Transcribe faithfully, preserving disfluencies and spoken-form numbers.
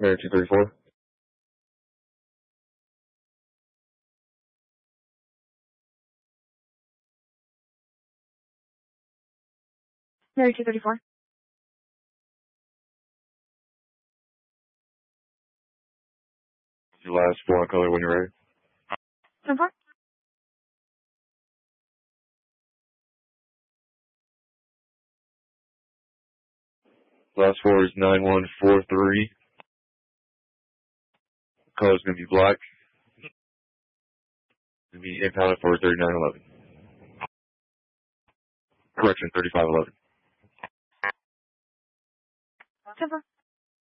Mary two thirty-four. Mary two thirty-four. Your last four on color when you're ready. ten four. Last four is nine one four three. Color's going to be black. It's going to be impounded for thirty-nine eleven. Correction, thirty-five eleven. ten four.